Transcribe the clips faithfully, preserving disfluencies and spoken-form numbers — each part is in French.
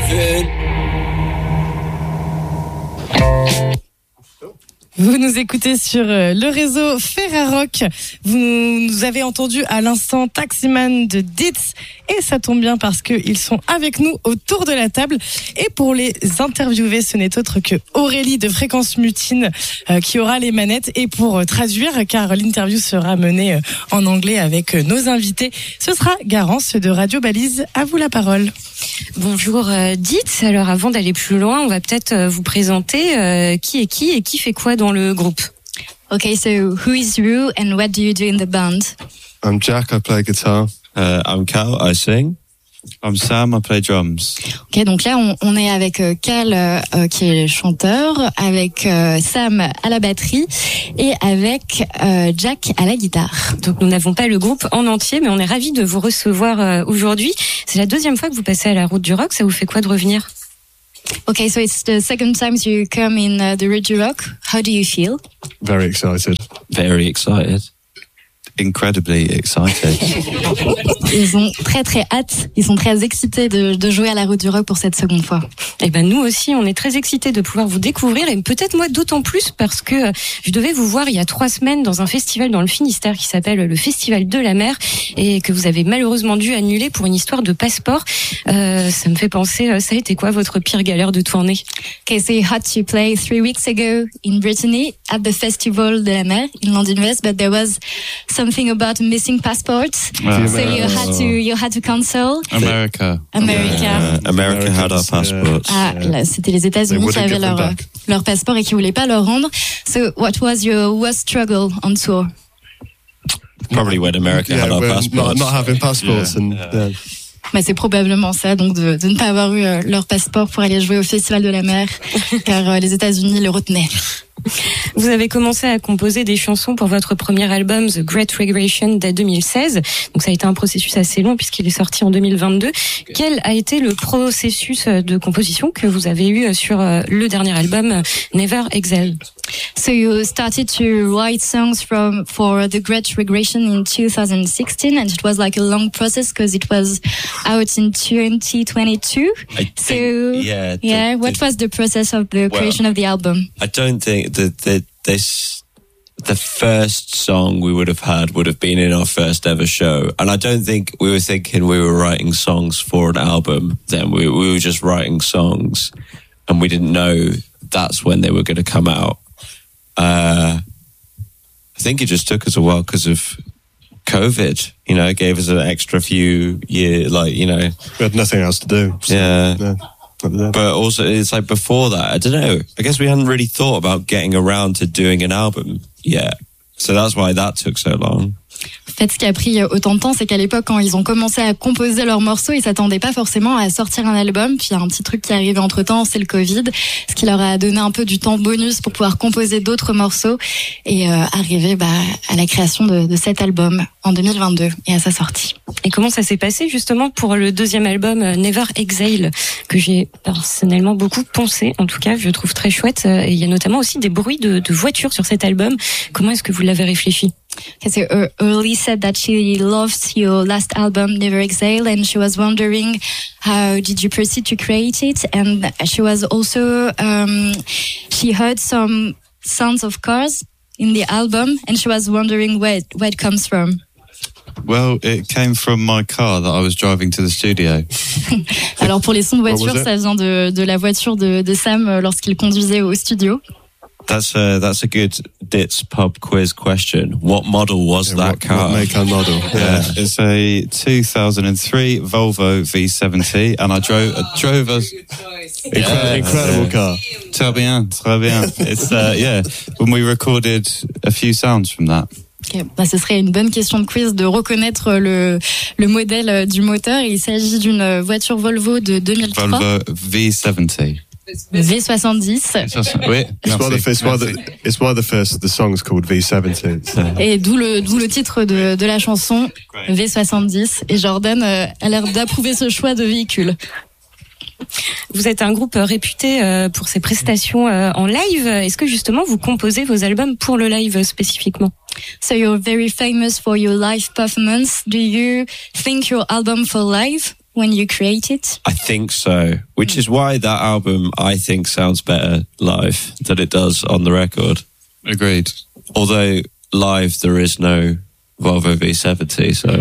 Vous nous écoutez sur le réseau Ferrarock. Vous nous avez entendu à l'instant Taximan de Ditz. Et ça tombe bien parce qu'ils sont avec nous autour de la table. Et pour les interviewer, ce n'est autre que Aurélie de Fréquence Mutine euh, qui aura les manettes. Et pour traduire, car l'interview sera menée en anglais avec nos invités, ce sera Garance de Radio Balise. À vous la parole. Bonjour euh, Ditz. Alors avant d'aller plus loin, on va peut-être euh, vous présenter euh, qui est qui et qui fait quoi dans le groupe. Okay, so who is you and what do you do in the band? I'm Jack, I play guitar. Uh, I'm Cal, I sing. I'm Sam, I play drums. Ok, donc là on, on est avec euh, Cal euh, qui est chanteur, avec euh, Sam à la batterie et avec euh, Jack à la guitare. Donc nous n'avons pas le groupe en entier, mais on est ravis de vous recevoir euh, aujourd'hui. C'est la deuxième fois que vous passez à la route du rock. Ça vous fait quoi de revenir? Okay, so it's the second time you come in uh, the Route du Rock. How do you feel? Very excited. Very excited. Incredibly excited. Ils ont très très hâte, ils sont très excités de, de jouer à la Route du Rock pour cette seconde fois. Eh ben nous aussi, on est très excités de pouvoir vous découvrir et peut-être moi d'autant plus parce que je devais vous voir il y a trois semaines dans un festival dans le Finistère qui s'appelle le Festival de la Mer et que vous avez malheureusement dû annuler pour une histoire de passeport. Euh, ça me fait penser, ça a été quoi votre pire galère de tournée? Okay, so you had to play three weeks ago in Brittany at the Festival de la Mer in London West, but there was something about missing passports, Uh, so you had to you had to cancel. America. America. Uh, America had our passports. Ah, là, c'était les États-Unis qui avaient leur euh, leur passeport et qui voulaient pas leur rendre. So, what was your worst struggle on tour? Probably when America Yeah, had our we're passports. not, not having passports Yeah. and yeah. Bah, c'est probablement ça, donc de, de ne pas avoir eu euh, leur passeport pour aller jouer au Festival de la Mer, car euh, les États-Unis le retenaient. Vous avez commencé à composer des chansons pour votre premier album The Great Regression dès deux mille seize. Donc ça a été un processus assez long puisqu'il est sorti en deux mille vingt-deux. Quel a été le processus de composition que vous avez eu sur le dernier album Never Exhale? So you started to write songs from for The Great Regression in two thousand sixteen, and it was like a long process because it was out in twenty twenty-two. I think, So yeah, the, yeah, what the, was the process of the well, creation of the album? I don't think that the, this the first song we would have had would have been in our first ever show, and I don't think we were thinking we were writing songs for an album. Then we we were just writing songs, and we didn't know that's when they were going to come out. Uh, I think it just took us a while because of COVID. You know, it gave us an extra few years, like, you know. We had nothing else to do. So, Yeah. yeah. But also, it's like before that, I don't know. I guess we hadn't really thought about getting around to doing an album yet. So that's why that took so long. En fait, ce qui a pris autant de temps, c'est qu'à l'époque, quand ils ont commencé à composer leurs morceaux, ils s'attendaient pas forcément à sortir un album. Puis il y a un petit truc qui est arrivé entre temps, c'est le Covid, ce qui leur a donné un peu du temps bonus pour pouvoir composer d'autres morceaux et euh, arriver bah, à la création de, de cet album en deux mille vingt-deux et à sa sortie. Et comment ça s'est passé justement pour le deuxième album Never Exhale, que j'ai personnellement beaucoup poncé, en tout cas je trouve très chouette, et il y a notamment aussi des bruits de, de voitures sur cet album. Comment est-ce que vous l'avez réfléchi? Okay, so Early said that she loved your last album Never Exhale, and she was wondering how did you proceed to create it, and she was also um, she heard some sounds of cars in the album, and she was wondering where where it comes from. Well, it came from my car that I was driving to the studio. Alors pour les sons de voiture, ça vient de, de la voiture de, de Sam lorsqu'il conduisait au studio. That's a, that's a good Ditz pub quiz question. What model was Yeah, that what, car? What make and model? Yeah, it's a two thousand three Volvo V seventy, and I drove I drove a Incredible, yeah, incredible yeah. car. Très bien, très bien. It's uh, yeah, when we recorded a few sounds from that. Okay. Bah, ce serait une bonne question de quiz de reconnaître le, le modèle du moteur. Il s'agit d'une voiture Volvo de deux mille trois. Volvo V seventy. V soixante-dix. Oui, It's why the, it's why the, it's why the first the song's called V seventy. So. Et d'où le, d'où le titre de, de la chanson, V soixante-dix. Et Jordan euh, a l'air d'approuver ce choix de véhicule. Vous êtes un groupe réputé pour ses prestations en live. Est-ce que justement vous composez vos albums pour le live spécifiquement? So you're very famous for your live performance. Do you think your album for live when you create it? I think so, which is why that album, I think, sounds better live than it does on the record. Agreed. Although live there is no Volvo V seventy, so...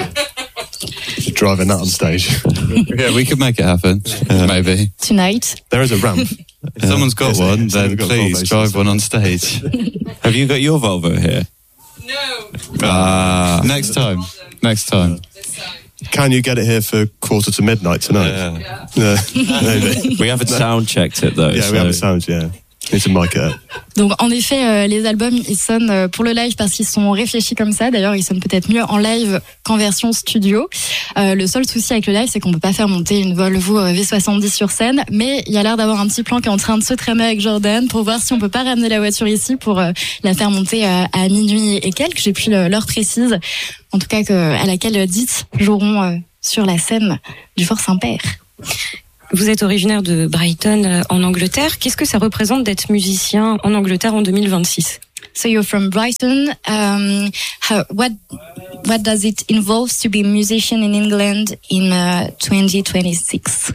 Driving that on stage. Yeah, we could make it happen. Uh, maybe. Tonight? There is a ramp. If someone's got Is there? one, So then we've got please Volvos drive and one on stage. Have you got your Volvo here? No. Ah, next time. Next time. Can you get it here for quarter to midnight tonight? Yeah. Yeah, maybe. We haven't sound checked it though. Yeah, so. we have a sound, yeah. Need to mic it up. Donc en effet, euh, les albums, ils sonnent euh, pour le live parce qu'ils sont réfléchis comme ça. D'ailleurs, ils sonnent peut-être mieux en live qu'en version studio. Euh, le seul souci avec le live, c'est qu'on peut pas faire monter une Volvo V soixante-dix sur scène. Mais il y a l'air d'avoir un petit plan qui est en train de se traîner avec Jordan pour voir si on peut pas ramener la voiture ici pour euh, la faire monter euh, à minuit et quelques. J'ai plus l'heure précise. En tout cas, que, à laquelle Dites joueront euh, sur la scène du Fort Saint-Père. Vous êtes originaire de Brighton, euh, en Angleterre. Qu'est-ce que ça représente d'être musicien en Angleterre en deux mille vingt-six? So you're from Brighton. Um, how, what what does it involve to be a musician in England in uh, twenty twenty-six?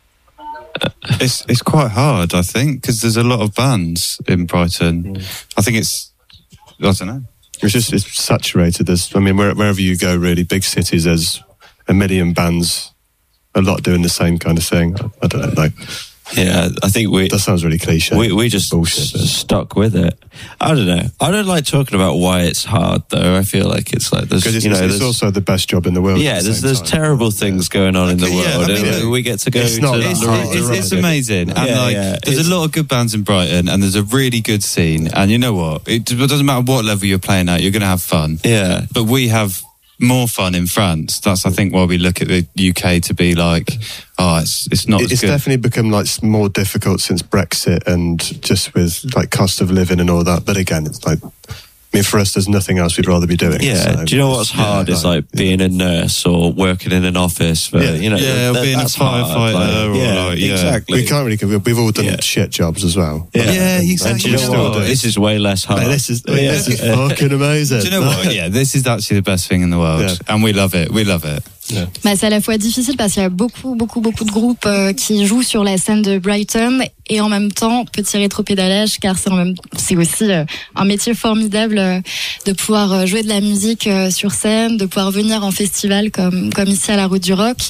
It's it's quite hard, I think, because there's a lot of bands in Brighton. I think it's, I don't know. It's just it's saturated. There's, I mean, where, wherever you go, really, big cities, there's a million bands, a lot doing the same kind of thing. I, I don't know, like, Yeah, I think we... that sounds really cliche. We we just Bullshit, s- stuck with it. I don't know. I don't like talking about why it's hard, though. I feel like it's like there's, Because it's, you know, it's there's, also the best job in the world. yeah, at the there's same there's time. terrible things going on in the Okay, yeah, world. I mean, and yeah. we get to go It's to not the that It's, hard. it's, it's amazing, and Yeah, like yeah. there's It's- a lot of good bands in Brighton, and there's a really good scene. And you know what? It, it doesn't matter what level you're playing at, you're going to have fun. Yeah. But we have more fun in France. That's I think why we look at the U K to be like, oh, it's it's not It- as It's good. definitely become like more difficult since Brexit and just with like cost of living and all that. But again, it's like, I mean, for us, there's nothing else we'd rather be doing. Yeah. so- Do you know what's hard Yeah, is like being a nurse or working in an office for, Yeah. you know, Yeah, or that- being a that's hard. firefighter Like, or yeah, like, yeah. exactly. We can't really. We've all done Yeah. shit jobs as well. Yeah, Yeah, And exactly. do you know Still what? do. This is way less hard. Mate, this is Yeah. this is fucking amazing. Do you know what? Yeah, this is actually the best thing in the world, Yeah. and we love it. We love it. Bah, c'est à la fois difficile parce qu'il y a beaucoup, beaucoup, beaucoup de groupes euh, qui jouent sur la scène de Brighton et en même temps petit rétropédalage car c'est en même, c'est aussi euh, un métier formidable euh, de pouvoir euh, jouer de la musique euh, sur scène, de pouvoir venir en festival comme comme ici à la Route du Rock.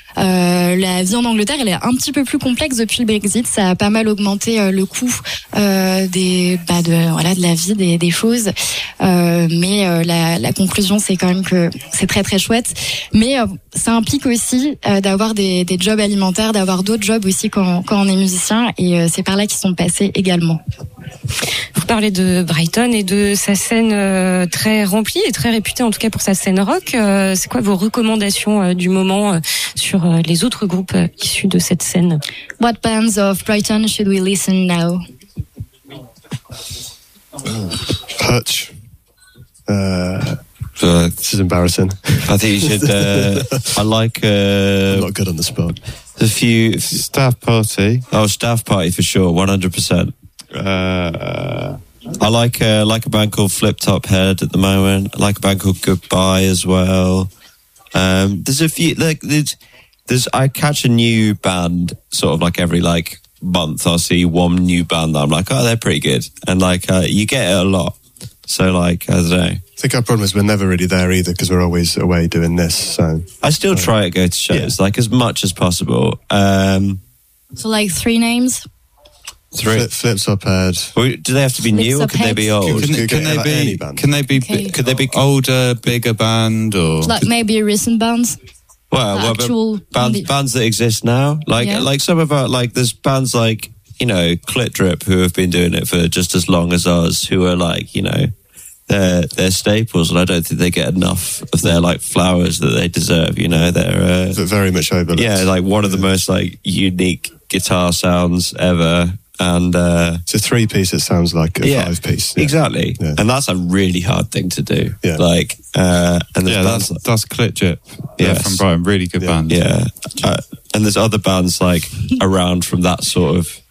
Euh, la vie en Angleterre, elle est un petit peu plus complexe depuis le Brexit. Ça a pas mal augmenté euh, le coût euh, des, bah de voilà, de la vie, des, des choses. Euh, mais euh, la, la conclusion, c'est quand même que c'est très très chouette. Mais euh, ça implique aussi euh, d'avoir des, des jobs alimentaires, d'avoir d'autres jobs aussi quand, quand on est musicien. Et euh, c'est par là qu'ils sont passés également. Vous parlez de Brighton et de sa scène euh, très remplie et très réputée, en tout cas pour sa scène rock. Euh, c'est quoi vos recommandations euh, du moment euh, sur euh, les autres groupes euh, issus de cette scène? What bands of Brighton should we listen now? Hutch. Uh, Uh, this is embarrassing. I think you should. Uh, I like I'm uh, not good on the spot. a few. Staff Party. Oh, Staff Party for sure, one hundred percent. Uh, I like uh, like a band called Flip Top Head at the moment. I like a band called Goodbye as well. Um, there's a few like there's, there's I catch a new band sort of like every like month. I'll see one new band that I'm like, oh, they're pretty good, and like uh, you get it a lot. So like I don't know. I think our problem is we're never really there either because we're always away doing this. So I still try to go to shows like as much as possible. Um, So like three names. three. Flip, Flips Up Head. Well, do they have to be Flips new or Up could they be Heads. old? can, Could can get they like be? any band. Can they be? Okay. Could they be older, bigger band or? Like maybe recent bands. Well, well, but Actual bands, indie- bands that exist now, like Yeah. like some of our like there's bands like you know Clit Drip who have been doing it for just as long as us, who are like you know they're they're staples, and I don't think they get enough of their like flowers that they deserve. You know, they're uh, But very much overlooked. yeah, like one of the most like unique guitar sounds ever, and uh, It's a three piece. It sounds like a yeah, five piece. Yeah. exactly, Yeah. and that's a really hard thing to do. Yeah. Like, uh, and there's Yeah, bands that's that's Clit Drip. Yeah, Yes. from Brighton, really good Yeah. band. Yeah, uh, and there's other bands like around from that sort of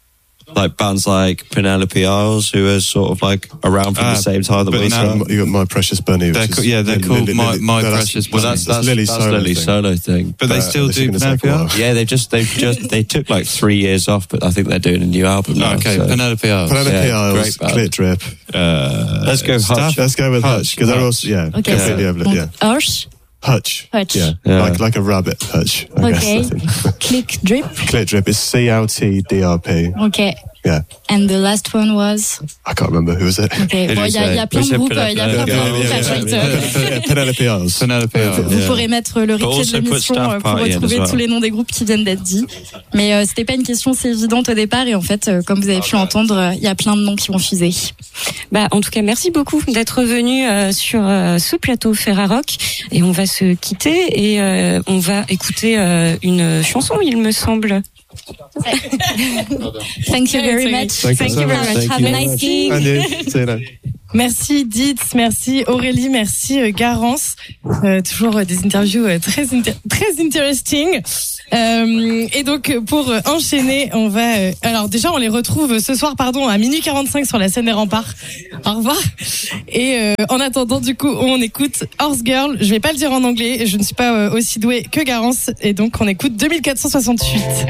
like bands like Penelope Isles, who are sort of like around from Ah, the same time that but we now- started. You got My Precious Bunny. They're Which co- is yeah, they're Lily- called Lily- My- Lily- My no, that's- Precious Well, Bunny. that's that's Lily's that's solo Lily's thing. solo thing. But they Uh, still they're do gonna take Penelope a while. Isles? Yeah, they just they just they took like three years off, but I think they're doing a new album now. Okay, so. Penelope Isles. Penelope Yeah, Isles, great band. Clit Drip. Uh, Let's go Staff- Hutch. Let's go with Hutch because they're Hutch. also yeah, Okay, completely so, over- donc, yeah. Hirsch, Hutch. Hutch. Yeah, Yeah. like like a rabbit Hutch. I Okay. guess, I think. Click Drip. Clit Drip is C L T D R P. Okay. Yeah, And the last one was. I can't remember who was it. Okay. Did Bon, you il y, a- il y a say- plein we de said groupes, il y a Penelope plein de Isles. groupes. Yeah, à yeah, chaque- yeah. Yeah, Penelope Isles. Penelope Isles. Vous Yeah. pourrez mettre le But replay de also put l'émission Staff euh, pour Party in retrouver as well. tous les noms des groupes qui viennent d'être dits. Mais euh, c'était pas une question si évidente au départ et en fait, euh, comme vous avez pu l'entendre, euh, il y a plein de noms qui vont fuser. Bah, en tout cas, merci beaucoup d'être venu euh, sur euh, ce plateau Ferrarock. Et on va se quitter et euh, on va écouter euh, une chanson, il me semble. Thank you very much. Thank you so much. Thank Have you. a nice day. And you. See you later. Merci Ditz, merci Aurélie, merci euh, Garance. Euh, toujours euh, des interviews euh, très inter- très interesting. Euh, et donc pour euh, enchaîner, on va euh, alors déjà on les retrouve ce soir pardon à minuit quarante-cinq sur la scène des Remparts. Au revoir. Et euh, en attendant du coup, on écoute Horse Girl. Je vais pas le dire en anglais, je ne suis pas euh, aussi douée que Garance et donc on écoute deux mille quatre cent soixante-huit.